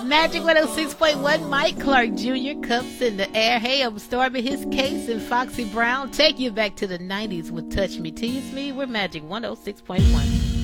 Magic 106.1, Mike Clark Jr. Cups in the air. Hey, I'm Stormy, his case, and Foxy Brown. Take you back to the 90s with Touch Me, Tease Me. We're Magic 106.1.